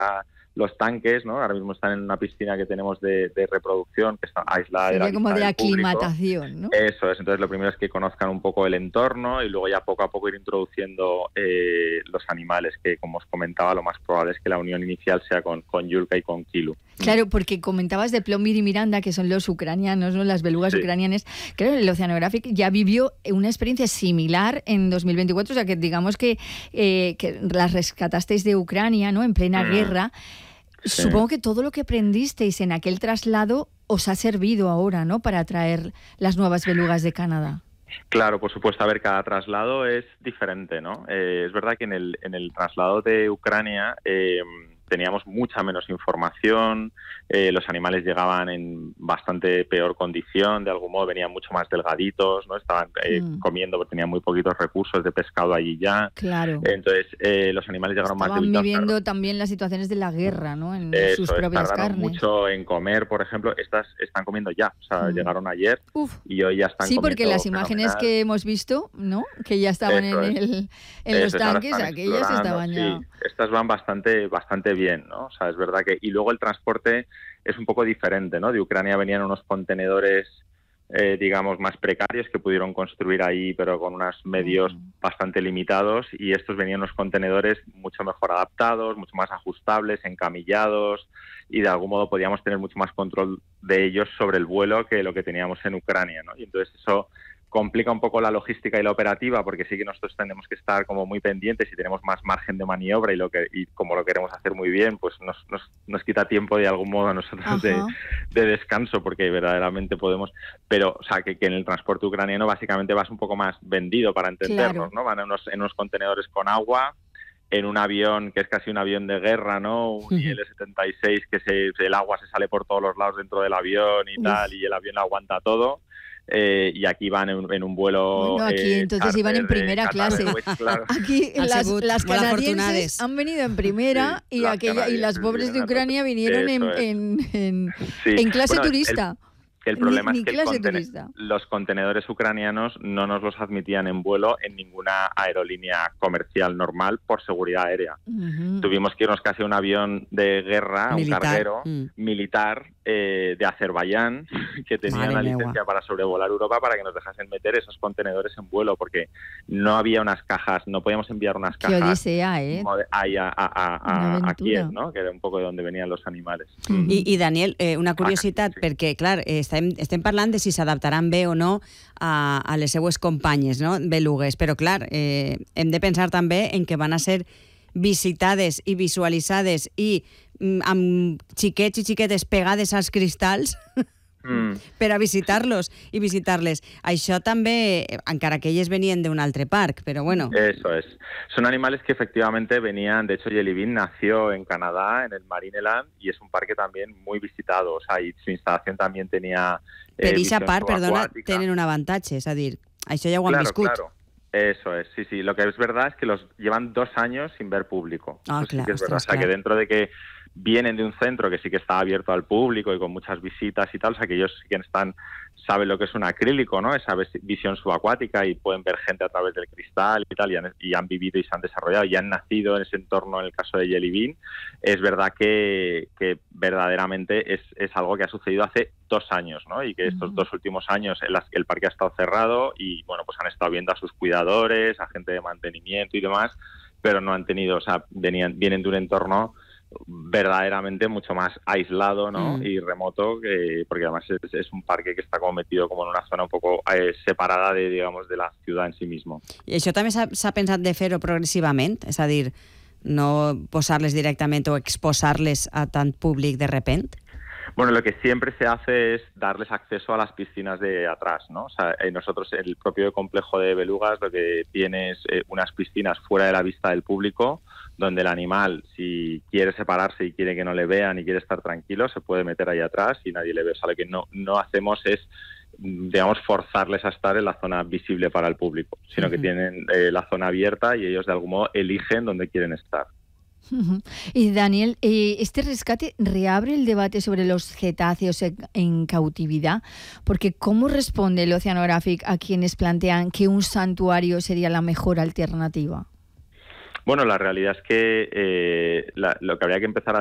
los tanques, ¿no? Ahora mismo están en una piscina que tenemos de reproducción, que está aislada de la vista como de del aclimatación, ¿no? Eso es, entonces lo primero es que conozcan un poco el entorno y luego ya poco a poco ir introduciendo los animales, que como os comentaba, lo más probable es que la unión inicial sea con Yulka y con Kilu. Claro, porque comentabas de Plomir y Miranda, que son los ucranianos, ¿no? Las belugas ucranianas. Claro, el Oceanographic ya vivió una experiencia similar en 2024, o sea que digamos que las rescatasteis de Ucrania, ¿no? En plena guerra. Sí. Supongo que todo lo que aprendisteis en aquel traslado os ha servido ahora, ¿no? Para traer las nuevas belugas de Canadá. Claro, por supuesto. A ver, cada traslado es diferente, ¿no? Es verdad que en el traslado de Ucrania teníamos mucha menos información, los animales llegaban en bastante peor condición, de algún modo venían mucho más delgaditos, ¿no? Estaban comiendo porque tenían muy poquitos recursos de pescado allí ya. Claro. Entonces, los animales llegaron más debilitados. Estaban viviendo también las situaciones de la guerra, ¿no? En sus propias tardaron carnes. mucho en comer, por ejemplo. Estas están comiendo ya, o sea, llegaron ayer y hoy ya están comiendo. Sí, porque las imágenes que hemos visto, ¿no? Que ya estaban en los tanques, aquellas estaban ya... Sí, estas van bastante bien, ¿no? O sea, es verdad que... Y luego el transporte es un poco diferente, ¿no? De Ucrania venían unos contenedores, digamos, más precarios que pudieron construir ahí, pero con unos medios bastante limitados, y estos venían unos contenedores mucho mejor adaptados, mucho más ajustables, encamillados, y de algún modo podíamos tener mucho más control de ellos sobre el vuelo que lo que teníamos en Ucrania, ¿no? Y entonces eso complica un poco la logística y la operativa, porque sí que nosotros tenemos que estar como muy pendientes y tenemos más margen de maniobra, y como lo queremos hacer muy bien, pues nos quita tiempo de algún modo a nosotros de descanso, porque verdaderamente podemos, pero o sea que en el transporte ucraniano básicamente vas un poco más vendido, para entendernos, ¿no? Van en unos contenedores con agua, en un avión que es casi un avión de guerra, ¿no? Un IL-76 que el agua se sale por todos los lados dentro del avión y tal, y el avión aguanta todo. Y aquí van en un vuelo... Bueno, aquí entonces iban en primera clase. Claro. Aquí las canadienses han venido en primera, y las pobres de Ucrania vinieron en clase turista. El problema es que los contenedores ucranianos no nos los admitían en vuelo en ninguna aerolínea comercial normal por seguridad aérea. Tuvimos que irnos casi a un avión de guerra, un carguero militar de Azerbaiyán, que tenía una licencia para sobrevolar Europa, para que nos dejasen meter esos contenedores en vuelo, porque no había unas cajas, no podíamos enviar unas cajas. Qué odisea, ¿eh? Ahí a Kiev, ¿no? Que era un poco de donde venían los animales. I Daniel, una curiositat, perquè, clar, estem parlant de si s'adaptaran bé o no a les seues companyes, no? Belugues, però clar, hem de pensar també en que van a ser visitades i visualitzades i amb xiquets i xiquetes pegades als cristalls per a visitar-los i visitar-les. Això també, encara que elles venien d'un altre parc, però bueno. Eso es. Son animales que efectivamente venían, de hecho Jelly Bean nació en Canadá, en el Marineland, y es un parque también muy visitado, o sea, y su instalación también tenía per eixa part, perdona, tenen un avantatge, és a dir, això ja ho han viscut. Claro. Eso es, sí. Lo que es verdad es que los llevan 2 años sin ver público. Ah, sí claro, que es verdad. O sea, que dentro de que vienen de un centro que sí que está abierto al público y con muchas visitas y tal, o sea, que ellos sí que saben lo que es un acrílico, ¿no? Esa visión subacuática, y pueden ver gente a través del cristal y tal, y han vivido y se han desarrollado y han nacido en ese entorno. En el caso de Jelly Bean, es verdad que verdaderamente es algo que ha sucedido hace 2 años, ¿no? Y que estos 2 últimos años el parque ha estado cerrado, y bueno, pues han estado viendo a sus cuidadores, a gente de mantenimiento y demás, pero no han tenido, o sea, vienen de un entorno verdaderamente mucho más aislado, ¿no? Y remoto, porque además es un parque que está como metido como en una zona un poco separada de, digamos, de la ciudad en sí mismo. I això també s'ha pensat de fer-ho progressivament? És a dir, no posar-les directament o exposar-les a tant públic de repente? Bueno, lo que siempre se hace es darles acceso a las piscinas de atrás, ¿no? O sea, nosotros, el propio complejo de belugas, lo que tiene es unas piscinas fuera de la vista del público, donde el animal, si quiere separarse y quiere que no le vean y quiere estar tranquilo, se puede meter ahí atrás y nadie le ve. O sea, lo que no hacemos es, digamos, forzarles a estar en la zona visible para el público, sino que tienen la zona abierta, y ellos de algún modo eligen dónde quieren estar. Y Daniel, ¿este rescate reabre el debate sobre los cetáceos en cautividad? Porque ¿cómo responde el Oceanographic a quienes plantean que un santuario sería la mejor alternativa? Bueno, la realidad es que lo que habría que empezar a